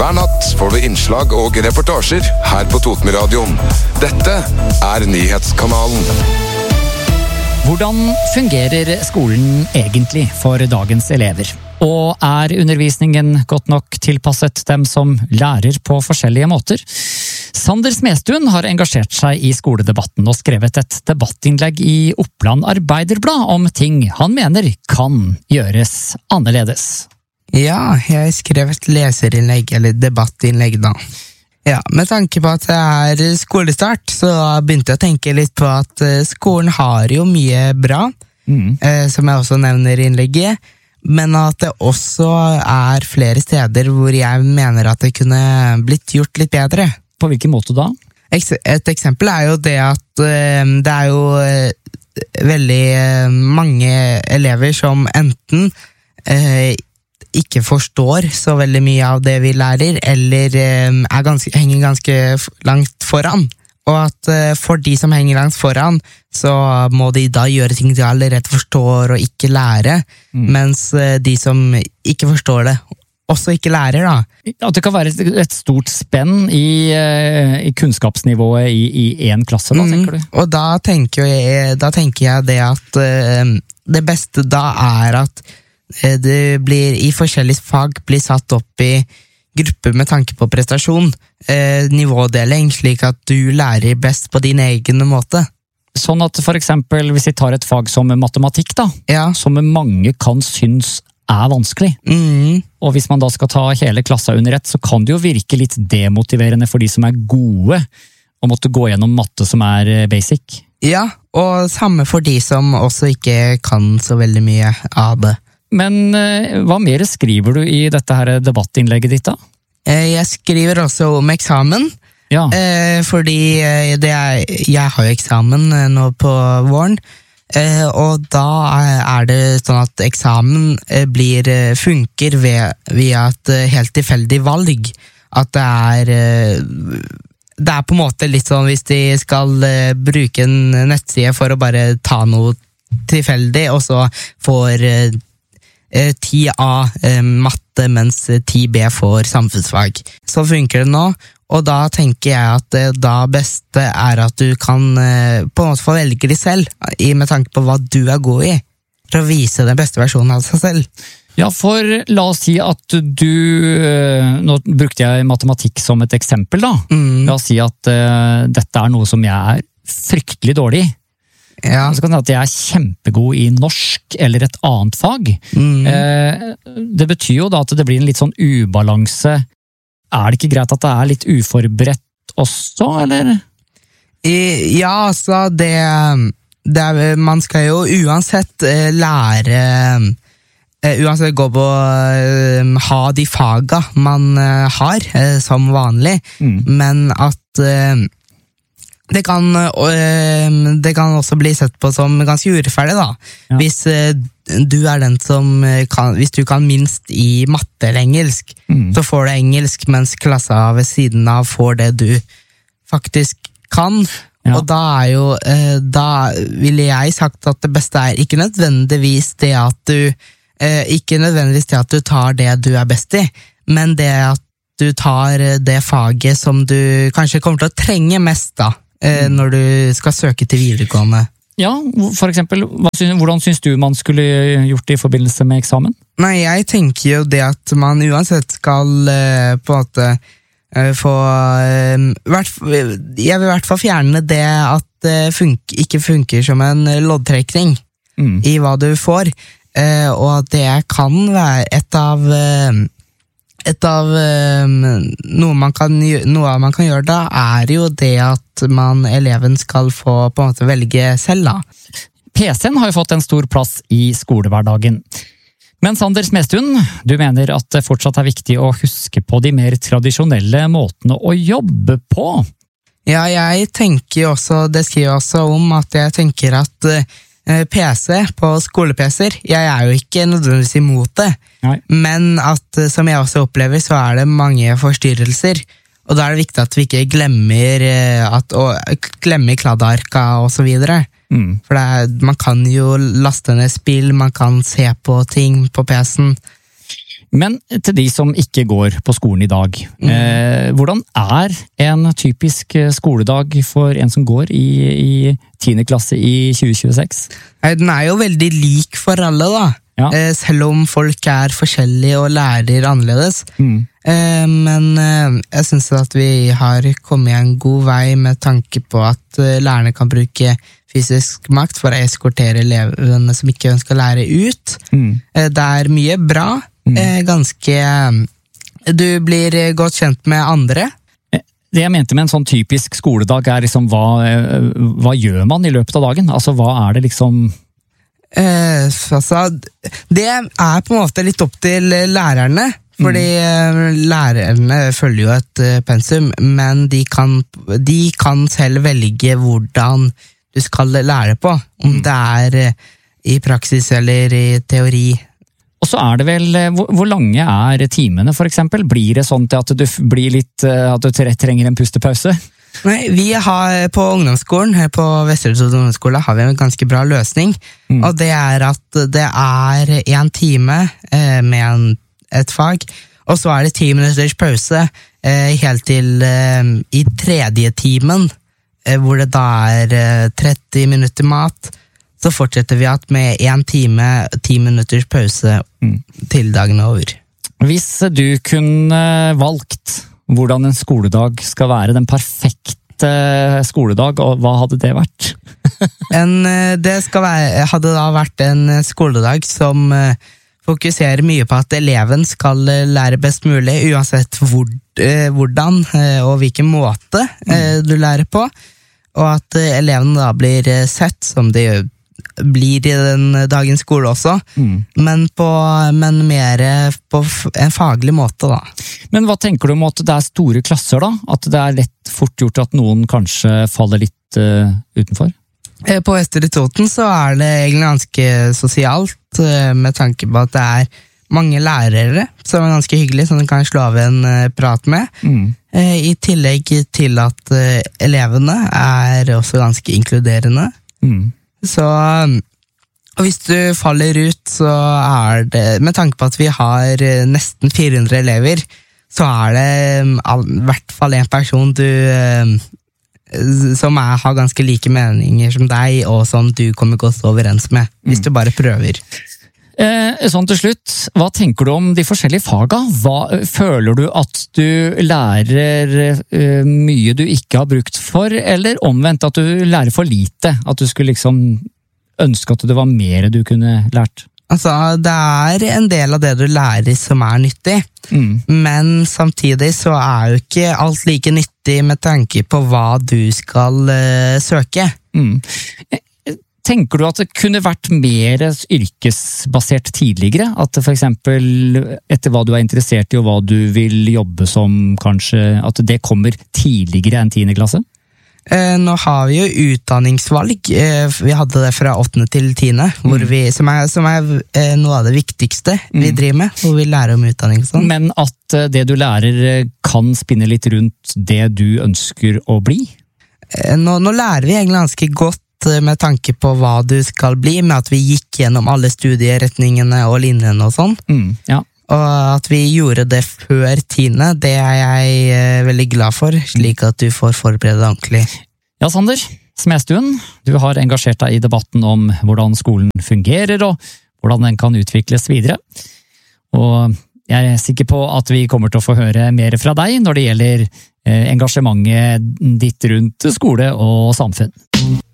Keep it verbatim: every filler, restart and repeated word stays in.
Hver natt får du innslag og reportasjer her på Totenradioen. Dette er Nyhetskanalen. Hvordan fungerer skolen egentlig for dagens elever? Og er undervisningen godt nok tilpasset dem som lærer på forskjellige måter? Sander Smestuen har engasjert seg i skoledebatten og skrevet et debattinnlegg i Oppland Arbeiderblad om ting han mener kan gjøres annerledes. Ja, jeg skrev et leserinnlegg, eller debattinnlegg da. Ja, med tanke på at det er skolestart, så begynte jeg å tenke litt på at skolen har jo mye bra, mm. eh, som jeg også nevner i innlegget, men at det også er flere steder hvor jeg mener at det kunne blitt gjort litt bedre. På hvilken måte da? Et eksempel er jo det at eh, det er jo eh, veldig eh, mange elever som enten eh, ikke forstår så veldig mye av det vi lærer, eller eh, er ganske, henger ganske langt foran. Og at eh, for de som henger langt foran, så må de da gjøre ting de allerede forstår og ikke lære, mm. mens eh, de som ikke forstår det, også ikke lærer da. At det kan være et, et stort spenn i, uh, i kunnskapsnivået i, i en klasse, da, mm. tenker du? Og da tenker jeg, da tenker jeg det at uh, det beste da er at det blir i forskjellige fag blir satt opp i grupper med tanke på prestasjon, eh, nivådeling, slik at du lærer best på din egen måte. Sånn at for eksempel, hvis vi tar et fag som matematikk da, ja. som mange kan synes er vanskelig, mm. og hvis man da skal ta hele klassa under ett, så kan det jo virke litt demotiverende for de som er gode, og måtte gå gjennom matte som er basic. Ja, og samme for de som også ikke kan så veldig mye av det. Men hva mer skriver du i dette her debattinnlegget ditt da? Jeg skriver også om eksamen, ja. fordi det er, jeg har jo eksamen nå på våren, og da er det sånn at eksamen blir, funker ved, via et helt tilfeldig valg. At det er, det er på en måte litt sånn hvis de skal bruke en nettside for å bare ta noe tilfeldig, og så får ti A matte, mens ti B får samfunnsfag. Så funker det nå, og da tenker jeg at det da beste er at du kan på en måte få velge det selv, med tanke på hva du er god i, for å vise den beste versjonen av seg selv. Ja, for la oss si at du, nå brukte jeg matematikk som et eksempel da, mm. la oss si at uh, dette er noe som jeg er fryktelig dårlig i. Ja. Så kan det at jeg er kjempegod i norsk eller et annet fag. Mm. Eh, det betyr jo da at det blir en litt sånn ubalanse. Er det ikke greit at det er litt uforberedt også, eller? I, ja, altså det, det er, man skal jo uansett eh, lære, eh, uansett gå på eh, ha de faga man eh, har eh, som vanlig, mm. men at eh, Det kan, det kan også bli sett på som ganske urettferdig da. Ja. Hvis du er den som kan, hvis du kan minst i matte eller engelsk, mm. så får du engelsk, mens klassa ved siden av får det du faktisk kan. Ja. Og da er jo, da ville jeg sagt at det beste er ikke nødvendigvis det at du, ikke nødvendigvis det at du tar det du er best i, men det at du tar det faget som du kanskje kommer til å trenge mest da, når du skal søke til videregående. Ja, for eksempel, hva synes, hvordan synes du man skulle gjort det i forbindelse med eksamen? Nei, jeg tenker jo det at man uansett skal uh, på en måte uh, få uh, hvert, jeg vil i hvert fall fjerne det at det funk, ikke funker som en loddtrekning mm. i hva du får, uh, og det kan være et av uh, Et av um, noe, man kan, noe man kan gjøre da, er jo det at man, eleven skal få på en måte velge selv da. P C-en har jo fått en stor plass i skolehverdagen. Men Sander Smestuen, du mener at det fortsatt er viktig å huske på de mer tradisjonelle måtene å jobbe på? Ja, jeg tenker også, det skriver jeg også om, at jeg tenker at P C på skole-P C-er, jeg er jo ikke nødvendigvis imot det, Nei. men at, som jeg også opplever, så er det mange forstyrrelser, og da er det viktig at vi ikke glemmer, at, å, glemmer kladdarka og så videre. Mm. For det er, man kan jo laste ned spill, man kan se på ting på P C-en. Men til de som ikke går på skolen i dag, mm. eh, hvordan er en typisk skoledag for en som går i, i tiende klasse i tjue tjueseks? Den er jo veldig lik for alle da, ja. eh, selv om folk er forskjellige og lærer annerledes. Mm. Eh, men eh, jeg synes at vi har kommet en god vei med tanke på at eh, lærerne kan bruke fysisk makt for å eskortere elevene som ikke ønsker å lære ut. Mm. Eh, det er mye bra. Mm. Ganske Du blir godt kjent med andre. Det jeg mente med en sånn typisk skoledag er liksom hva, hva gjør man i løpet av dagen? Altså hva er det liksom eh, altså, Det er på en måte litt opp til lærerne. Fordi mm. lærerne følger jo et pensum, men de kan, de kan selv velge hvordan du skal lære på. Om mm. det er i praksis eller i teori. Og så er det vel, hvor, hvor lange er timene for eksempel? Blir det sånn at du blir litt, at du trenger en pustepause? Nei, vi har på ungdomsskolen, her på Vesterøy ungdomsskole, har vi en ganske bra løsning. Mm. Og det er at det er en time eh, med en, et fag, og så er det ti minutters pause eh, helt til eh, i tredje timen, eh, hvor det da er eh, tretti minutter mat. Så fortsetter vi at med en time, ti minutters pause mm. til dagen er over. Hvis du kunne valgt hvordan en skoledag skal være, den perfekte skoledag, og hva hadde det vært? en, det skal være, hadde da vært en skoledag som fokuserer mye på at eleven skal lære best mulig, uansett hvor, hvordan og hvilken måte mm. du lærer på, og at eleven da blir sett som det gjør blir i den dagens skole også, mm. men, på, men mer på en faglig måte da. Men hva tenker du om at det er store klasser da? At det er lett fort gjort at noen kanskje faller litt uh, utenfor? På Vesterøy Toten så er det egentlig ganske sosialt, uh, med tanke på at det er mange lærere som er ganske hyggelige, som du kan slå av en uh, prat med. Mm. Uh, I tillegg til at uh, elevene er også ganske inkluderende. Mm. Så og hvis du faller ut, så er det, med tanke på at vi har nesten fire hundre elever, så er det i hvert fall en person du, som er, har ganske like meninger som deg, og som du kommer godt overens med, hvis du bare prøver. Eh, sånn til slutt, hva tenker du om de forskjellige faga? Hva, føler du at du lærer eh, mye du ikke har brukt for, eller omvendt at du lærer for lite? At du skulle liksom ønske at det var mer du kunne lært? Altså, det er en del av det du lærer som er nyttig, mm. men samtidig så er jo ikke alt like nyttig med tanke på hva du skal uh, søke. Mm. Tenker du at det kunne vært mer yrkesbasert tidligere? At for eksempel etter hva du er interessert i og hva du vil jobbe som, kanskje, at det kommer tidligere enn tiende klasse? Eh, nå har vi jo utdanningsvalg. Eh, vi hadde det fra åttende til tiende, mm. hvor vi, som er, som er eh, noe av det viktigste vi mm. driver med, hvor vi lærer om utdanning. Sånn. Men at eh, det du lærer kan spinne litt rundt det du ønsker å bli? Eh, nå, nå lærer vi egentlig ganske godt med tanke på hva du skal bli, med at vi gikk gjennom alle studieretningene og linjene og sånn. Mm, ja. Og at vi gjorde det før tiende, det er jeg eh, veldig glad for, slik at du får forberede deg ordentlig. Ja, Sander Smestuen, du har engasjert deg i debatten om hvordan skolen fungerer, og hvordan den kan utvikles videre. Og jeg er sikker på at vi kommer til å få høre mer fra deg når det gjelder eh, engasjementet ditt rundt skole og samfunn.